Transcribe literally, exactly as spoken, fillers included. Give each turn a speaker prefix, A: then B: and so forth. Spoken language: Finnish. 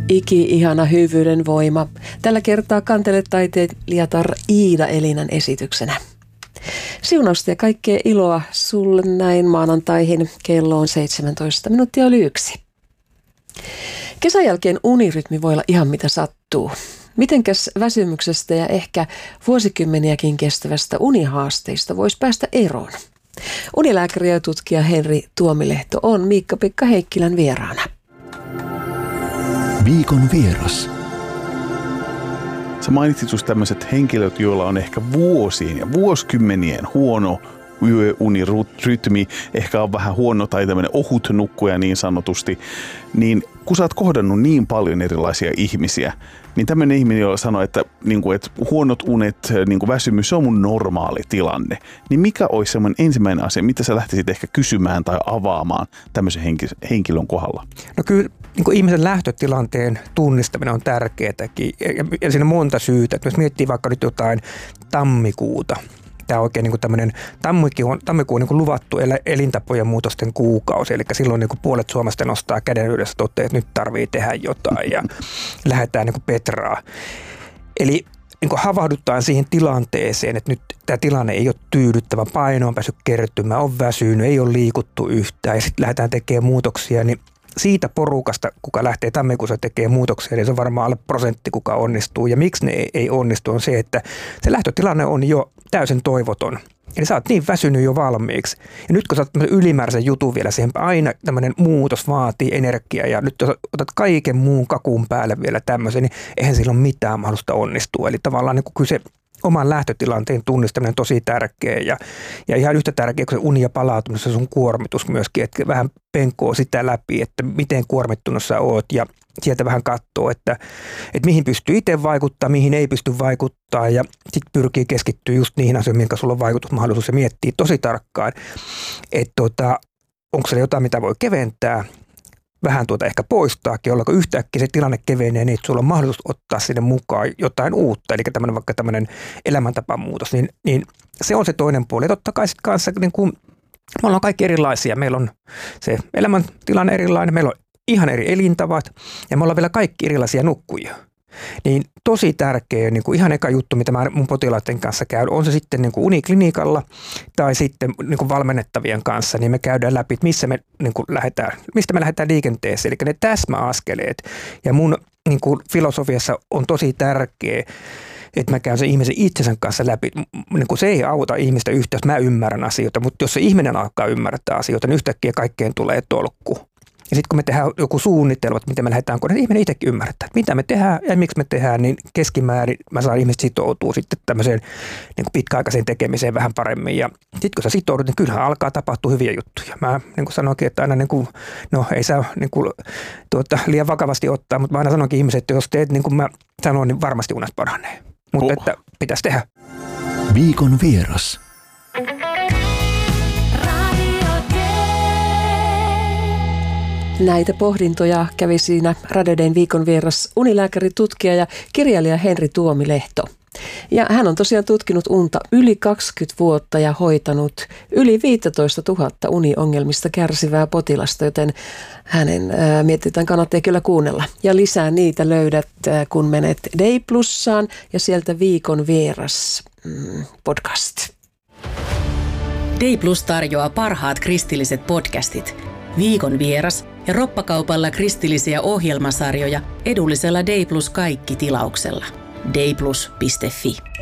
A: Iki-ihana hyvyyden voima. Tällä kertaa kanteletaiteilijatar Iida Elinan esityksenä. Siunausta ja kaikkea iloa sulle näin maanantaihin. Kello on seitsemäntoista minuuttia yli yksi. Kesän jälkeen unirytmi voi olla ihan mitä sattuu. Mitenkäs väsymyksestä ja ehkä vuosikymmeniäkin kestävästä unihaasteista voisi päästä eroon? Unilääkäri ja tutkija Henri Tuomilehto on Miikka-Pekka Heikkilän vieraana.
B: Viikon vieras.
C: Sä mainitsit just tämmöiset henkilöt, joilla on ehkä vuosien ja vuosikymmenien huono yöunirytmi, ehkä on vähän huono tai tämmöinen ohut nukkuja niin sanotusti, niin kun sä oot kohdannut niin paljon erilaisia ihmisiä, niin tämmöinen ihminen, jolla sanoo, että, niin kuin, että huonot unet, niin kuin väsymys, se on mun normaali tilanne, niin mikä olisi semmoinen ensimmäinen asia, mitä sä lähtisit ehkä kysymään tai avaamaan tämmöisen henkilön kohdalla?
D: No kyllä niin kuin ihmisen lähtötilanteen tunnistaminen on tärkeätäkin ja, ja siinä on monta syytä. Että jos miettii vaikka nyt jotain tammikuuta, tämä on oikein niin kuin tämmöinen, tammikuu on, tammikuu on niin kuin luvattu elintapojen muutosten kuukausi, eli silloin niin kuin puolet Suomesta nostaa käden ylös ja toteaa, että nyt tarvii tehdä jotain ja lähdetään niin kuin petraa. Eli niin kuin havahdutaan siihen tilanteeseen, että nyt tämä tilanne ei ole tyydyttävä, paino on päässyt kertymään, on väsynyt, ei ole liikuttu yhtään ja sitten lähdetään tekemään muutoksia, niin siitä porukasta, kuka lähtee tammikuussa tekemään muutoksia, niin se on varmaan alle prosentti, kuka onnistuu. Ja miksi ne ei onnistu, on se, että se lähtötilanne on jo täysin toivoton. Eli sä oot niin väsynyt jo valmiiksi. Ja nyt kun sä oot ylimääräisen jutun vielä siihen, aina tämmöinen muutos vaatii energiaa. Ja nyt jos otat kaiken muun kakun päälle vielä tämmöisen, niin eihän sillä ole mitään mahdollista onnistua. Eli tavallaan niin kuin se oman lähtötilanteen tunnistaminen on tosi tärkeä ja, ja ihan yhtä tärkeä kuin se uni ja palautuminen, se sun kuormitus myöskin, että vähän penkoo sitä läpi, että miten kuormittunut sä oot ja sieltä vähän katsoo, että, että mihin pystyy itse vaikuttaa, mihin ei pysty vaikuttaa ja sitten pyrkii keskittyä just niihin asioihin, minkä sulla on vaikutusmahdollisuus ja miettii tosi tarkkaan, että tota, onko se jotain, mitä voi keventää, vähän tuota ehkä poistaakin, jolloin yhtäkkiä se tilanne kevenee niin, että sulla on mahdollisuus ottaa sinne mukaan jotain uutta, eli tämmöinen vaikka tämmöinen elämäntapamuutos, niin, niin se on se toinen puoli. Ja totta kai sitten kanssa, niin kuin, me ollaan kaikki erilaisia, meillä on se elämäntilanne erilainen, meillä on ihan eri elintavat ja me ollaan vielä kaikki erilaisia nukkujia. Niin tosi tärkeä, niin kuin ihan eka juttu, mitä mä mun potilaiden kanssa käyn, on se sitten niin kuin uniklinikalla tai sitten niin kuin valmennettavien kanssa, niin me käydään läpi, että missä me niin kuin lähdetään, mistä me lähdetään liikenteeseen, eli ne täsmäaskeleet. Ja mun niin kuin filosofiassa on tosi tärkeä, että mä käyn sen ihmisen itsensä kanssa läpi. Niin kuin se ei auta ihmistä yhtä, jos mä ymmärrän asioita, mutta jos se ihminen alkaa ymmärtää asioita, niin yhtäkkiä kaikkeen tulee tolkku. Ja sitten kun me tehdään joku suunnitelma, että miten me lähdetään, kun ihminen itsekin ymmärtää, että mitä me tehdään ja miksi me tehdään, niin keskimäärin mä saan ihmiset sitoutua sitten tämmöiseen niin kuin pitkäaikaiseen tekemiseen vähän paremmin. Ja sitten kun sä sitoudut, niin kyllähän alkaa tapahtua hyviä juttuja. Mä niin kuin sanoinkin, että aina niin kuin, no ei saa niin kuin, tuota, liian vakavasti ottaa, mutta mä aina sanonkin ihmiset, että jos teet niin kuin mä sanoin, niin varmasti unes paranee. Mutta oh. että pitäisi tehdä.
B: Viikon vieras.
A: Näitä pohdintoja kävi siinä Radio Dayn viikon vieras unilääkäri, tutkija ja kirjailija Henri Tuomilehto. Ja hän on tosiaan tutkinut unta yli kaksikymmentä vuotta ja hoitanut yli viisitoista tuhatta uniongelmista kärsivää potilasta, joten hänen ää, mietitään kannattaa kyllä kuunnella. Ja lisää niitä löydät, ää, kun menet Day Plussaan ja sieltä viikon vieras mm, podcast.
E: Day Plus tarjoaa parhaat kristilliset podcastit. Viikon vieras ja roppakaupalla kristillisiä ohjelmasarjoja edullisella Day Plus kaikki tilauksella. dayplus piste fi